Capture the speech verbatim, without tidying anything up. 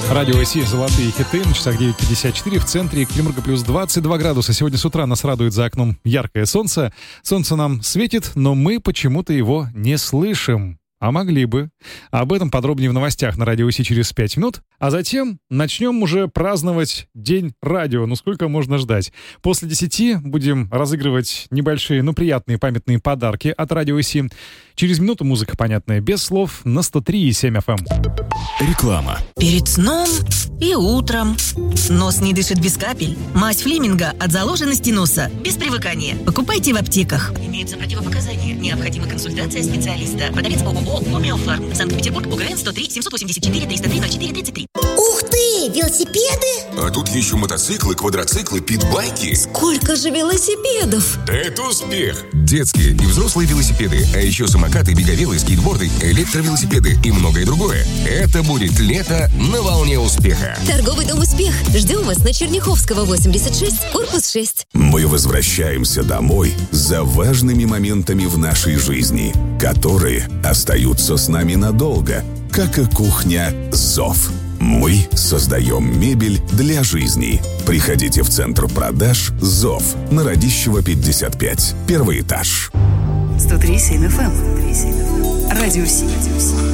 Радио ОСИ «Золотые хиты» на часах девять пятьдесят четыре, в центре Екатеринбурга плюс двадцать два градуса. Сегодня с утра нас радует за окном яркое солнце. Солнце нам светит, но мы почему-то его не слышим. А могли бы. Об этом подробнее в новостях на Радио ОСИ через пять минут. А затем начнем уже праздновать День радио. Ну, сколько можно ждать? После десяти будем разыгрывать небольшие, но приятные памятные подарки от Радио ОСИ. Через минуту музыка понятная, без слов, на сто три и семь эф эм. Реклама. Перед сном и утром. Нос не дышит без капель. Мазь Флеминга от заложенности носа. Без привыкания. Покупайте в аптеках. Имеются противопоказания. Необходима консультация специалиста. Продавец ООО «Гомеофарм». Санкт-Петербург, УГРН сто три семьсот восемьдесят четыре триста три ноль четыре тридцать три. Ух ты! Велосипеды? А тут еще мотоциклы, квадроциклы, питбайки. Сколько же велосипедов? Это успех! Детские и взрослые велосипеды, а еще самокаты, беговелы, скейтборды, электровелосипеды и многое другое. Это будет лето на волне успеха. Торговый дом «Успех». Ждем вас на Черняховского, восемьдесят шесть, корпус шесть. Мы возвращаемся домой за важными моментами в нашей жизни, которые остаются с нами надолго, как и кухня «Зов». Мы создаем мебель для жизни. Приходите в центр продаж «Зов» на Радищева, пятьдесят пять. Первый этаж. сто три семь эф эм. Радио ОСИ.